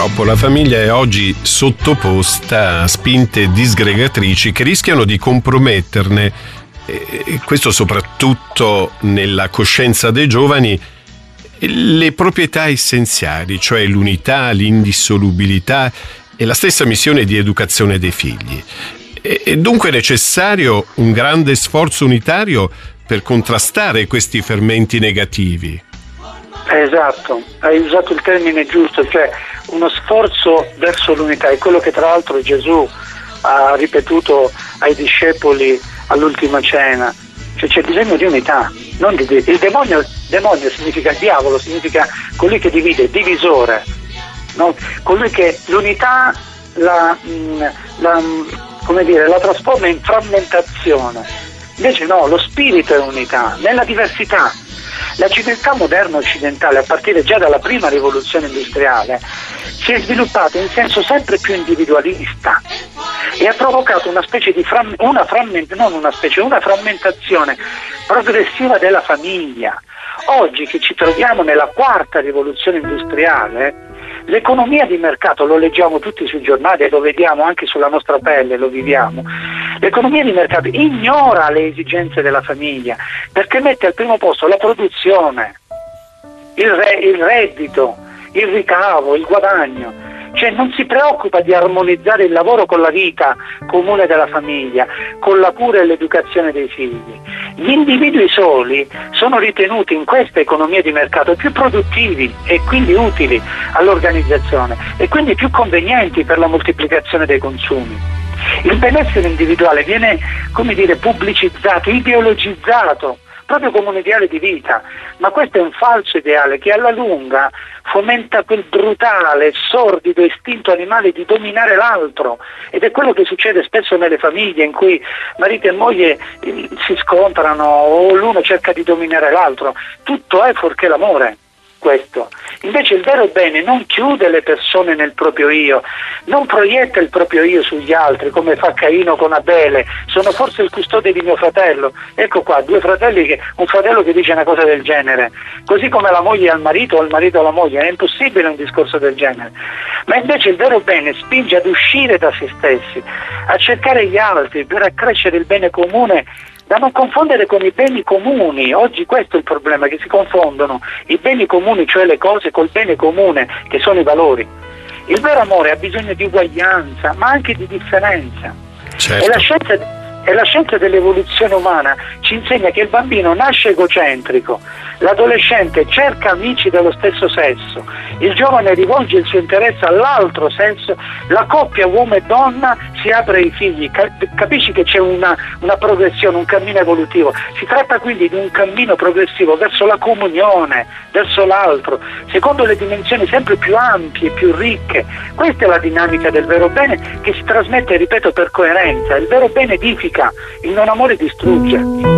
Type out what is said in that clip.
Purtroppo la famiglia è oggi sottoposta a spinte disgregatrici che rischiano di comprometterne, e questo soprattutto nella coscienza dei giovani, le proprietà essenziali, cioè l'unità, l'indissolubilità e la stessa missione di educazione dei figli. È dunque necessario un grande sforzo unitario per contrastare questi fermenti negativi. Esatto, hai usato il termine giusto, cioè uno sforzo verso l'unità, è quello che tra l'altro Gesù ha ripetuto ai discepoli all'ultima cena, cioè c'è bisogno di unità, non di il demonio significa diavolo, significa colui che divide, divisore, no? Colui che l'unità la trasforma in frammentazione. Invece no, lo spirito è unità, nella diversità. La civiltà moderna occidentale, a partire già dalla prima rivoluzione industriale, si è sviluppata in senso sempre più individualista e ha provocato una specie di una frammentazione progressiva della famiglia. Oggi che ci troviamo nella quarta rivoluzione industriale, l'economia di mercato, lo leggiamo tutti sui giornali e lo vediamo anche sulla nostra pelle, lo viviamo. L'economia di mercato ignora le esigenze della famiglia perché mette al primo posto la produzione, il reddito, il ricavo, il guadagno. Cioè non si preoccupa di armonizzare il lavoro con la vita comune della famiglia, con la cura e l'educazione dei figli. Gli individui soli sono ritenuti in questa economia di mercato più produttivi e quindi utili all'organizzazione e quindi più convenienti per la moltiplicazione dei consumi. Il benessere individuale viene, pubblicizzato, ideologizzato, proprio come un ideale di vita, ma questo è un falso ideale che alla lunga fomenta quel brutale, sordido istinto animale di dominare l'altro, ed è quello che succede spesso nelle famiglie in cui marito e moglie si scontrano o l'uno cerca di dominare l'altro. Tutto è fuorché l'amore. Questo. Invece il vero bene non chiude le persone nel proprio io, non proietta il proprio io sugli altri come fa Caino con Abele. Sono forse il custode di mio fratello. Ecco qua, un fratello che dice una cosa del genere, così come la moglie al marito o il marito alla moglie. È impossibile un discorso del genere. Ma invece il vero bene spinge ad uscire da se stessi, a cercare gli altri per accrescere il bene comune, da non confondere con i beni comuni. Oggi questo è il problema, che si confondono i beni comuni, cioè le cose, col bene comune, che sono i valori. Il vero amore ha bisogno di uguaglianza, ma anche di differenza. Certo. E la scienza dell'evoluzione umana ci insegna che il bambino nasce egocentrico, l'adolescente cerca amici dello stesso sesso, il giovane rivolge il suo interesse all'altro sesso, la coppia uomo e donna si apre ai figli. Capisci che c'è una progressione, un cammino evolutivo. Si tratta quindi di un cammino progressivo verso la comunione, verso l'altro, secondo le dimensioni sempre più ampie, più ricche. Questa è la dinamica del vero bene, che si trasmette, ripeto, per coerenza. Il vero bene edifica, il non amore distrugge.